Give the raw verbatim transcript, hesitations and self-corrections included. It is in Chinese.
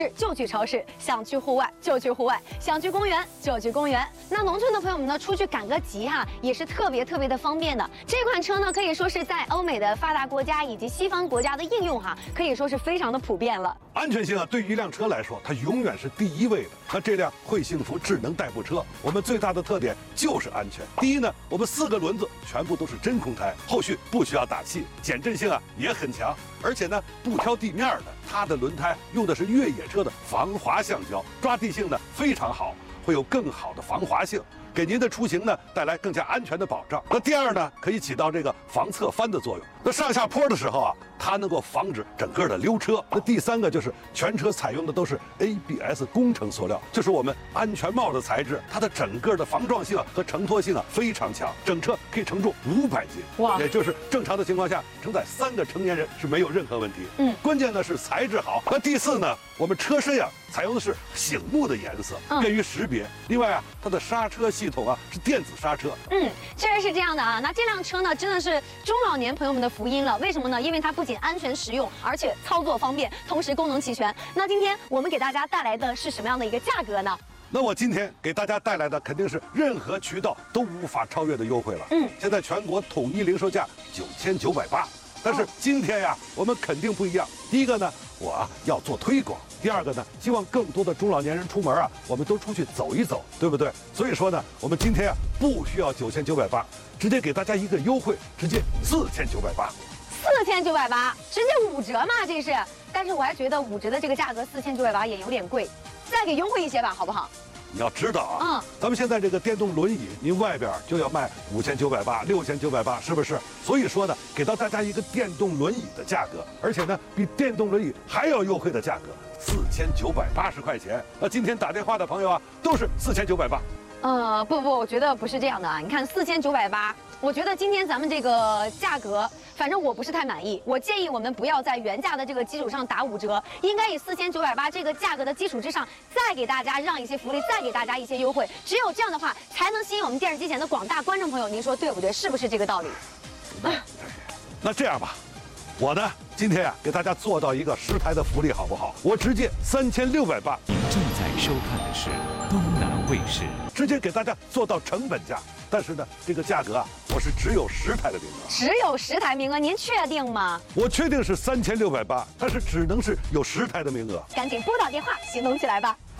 就去超市，想去户外就去户外，想去公园就去公园。那农村的朋友们呢，出去赶个集哈、啊，也是特别特别的方便的。这款车呢，可以说是在欧美的发达国家以及西方国家的应用哈、啊，可以说是非常的普遍了。 安全性啊，对于一辆车来说，它永远是第一位的。那这辆会幸福智能代步车，我们最大的特点就是安全。第一呢，我们四个轮子全部都是真空胎，后续不需要打气，减震性啊也很强。而且呢，不挑地面的，它的轮胎用的是越野车的防滑橡胶，抓地性呢非常好，会有更好的防滑性，给您的出行呢带来更加安全的保障。那第二呢，可以起到这个防侧翻的作用。那上下坡的时候啊，它能够防止整个的溜车。那第三个就是全车采用的都是 A B S 工程塑料，就是我们安全帽的材质，它的整个的防撞性啊和承托性啊非常强，整车可以承重五百斤，哇，也就是正常的情况下承载三个成年人是没有任何问题。嗯，关键呢是材质好。那第四呢，我们车身呀、啊、采用的是醒目的颜色，便于识别。另外啊，它的刹车系统啊是电子刹车。 嗯，确实是这样的啊。那这辆车呢，真的是中老年朋友们的福音了。为什么呢？因为它不仅安全实用，而且操作方便，同时功能齐全。那今天我们给大家带来的是什么样的一个价格呢？ 那我今天给大家带来的肯定是任何渠道都无法超越的优惠了。嗯，现在全国统一零售价九千九百八。但是今天呀，我们肯定不一样。第一个呢，我啊要做推广；第二个呢，希望更多的中老年人出门啊，我们都出去走一走，对不对？所以说呢，我们今天啊不需要九千九百八，直接给大家一个优惠，直接四千九百八。 四千九百八，直接五折嘛，这是。但是我还觉得五折的这个价格四千九百八也有点贵，再给优惠一些吧，好不好？ 你要知道啊，嗯，咱们现在这个电动轮椅，您外边就要卖五千九百八、六千九百八，是不是？所以说呢，给到大家一个电动轮椅的价格，而且呢，比电动轮椅还要优惠的价格，四千九百八十块钱。那今天打电话的朋友啊，都是四千九百八。 呃，不不，我觉得不是这样的啊。你看四千九百八，我觉得今天咱们这个价格，反正我不是太满意。我建议我们不要在原价的这个基础上打五折，应该以四千九百八这个价格的基础之上，再给大家让一些福利，再给大家一些优惠。只有这样的话，才能吸引我们电视机前的广大观众朋友。您说对不对？是不是这个道理？ 那这样吧，我呢今天啊给大家做到一个十台的福利，好不好？我直接三千六百八。 您正在收看的是东南卫视， 直接给大家做到成本价。但是呢，这个价格啊，我是只有十台的名额， 只有十台名额，您确定吗？ 我确定是三千六百八，但是只能是有十台的名额。 赶紧拨打电话，行动起来吧。